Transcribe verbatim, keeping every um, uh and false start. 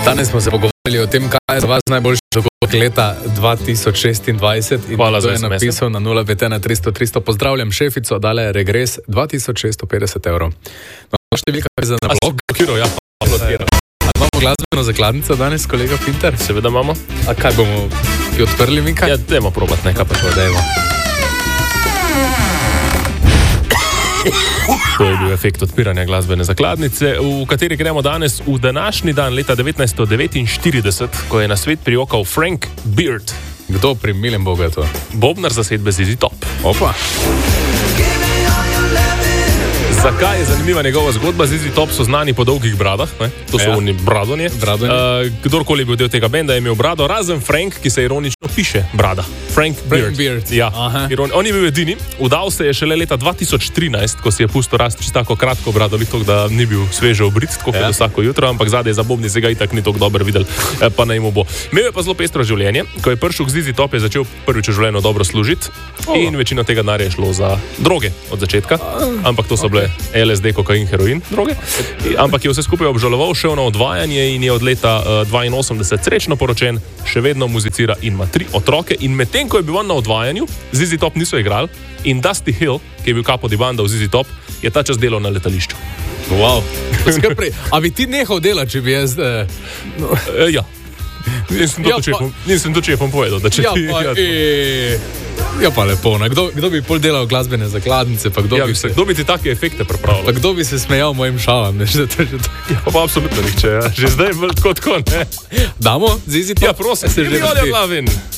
Danes smo se pogovarjali o tem, kaj je za vas najboljši dogodek leta dva tisoč šestindvajset. Hvala za to je napisal na nula pet ena tristo tristo. Pozdravljam šefico, dala je regres dva tisoč šeststo petdeset evrov. No, številka je za nablok. Blokiral, ja, pa blokiral. A imamo glasbeno zakladnico danes, kolega Pinter? Seveda imamo. A kaj bomo ti odprli, Mika? Ja, dajmo probat nekaj. Pa to dajmo. To je bil efekt odpiranja glasbene zakladnice, v kateri gremo danes v današnji dan leta devetnajststo devetinštirideset, ko je na svet prijokal Frank Beard. Kdo pri milem Bogu je to? Bobnar zasedbe Z Z Top. Opa. Zakaj je zanimiva njegova zgodba? Z Z Top so znani po dolgih bradah, ne? To so Ja. oni bradonje. Bradonje. Uh, kdorkoli je bil del tega benda, je imel brado, razen Frank, ki se ironično piše brada. Frank Beard. Beard. Ja. Aha. On je bil edini. Udal se je šele leta dva tisoč trinajst, ko si je pustil rasti čisto tako kratko brado, tako da ni bil sveže obrit, tako kot Ja. vsako jutro, ampak zadaj za bobni se ga itak ni tako dobro videl, eh, pa naj mu bo. Imel je pa zelo pestro življenje. Ko je prišel k Z Z Top, je začel prvič v življenju dobro služiti Oh. in večino tega denarja je šlo za droge od začetka, ampak to so bile L S D, kokain, heroin, droge. Ampak je vse skupaj obžaloval, šel na odvajanje in je od leta uh, dvainosemdeset srečno poročen, še vedno muzicira in ima tri otroke. In medtem, ko je bil on na odvajanju, Z Z Top niso igrali in Dusty Hill, ki je bil kapo di banda v Z Z Top, je ta čas delal na letališču. Wow. Skrbri, a bi ti nehal delati, če bi jaz... Eh, no. E, ja. Nisem to, Ja, če pa- bom- nisem to, če bom povedal, da če Ja, ti... pa, ja, e, ja, pa lepo. Ne? Kdo, kdo bi pol delal glasbene zakladnice, pa kdo, ja, bi, bi se, se, kdo bi ti take efekte pa pripravljal? kdo bi se smejal mojim šalam? Ne? Že to, že to. Pa, pa absolutno nihče, ja. Že zdaj je bolj tako, tako, ne? Damo, Z Z Top? Ja, prosim, Se že Jolja vrti. Glavin.